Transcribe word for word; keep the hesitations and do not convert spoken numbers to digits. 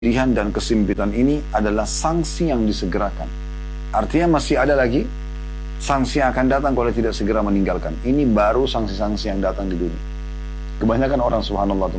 Kesedihan dan kesempitan ini adalah sanksi yang disegerakan. Artinya masih ada lagi sanksi yang akan datang kalau tidak segera meninggalkan. Ini baru sanksi-sanksi yang datang di dunia. Kebanyakan orang subhanallah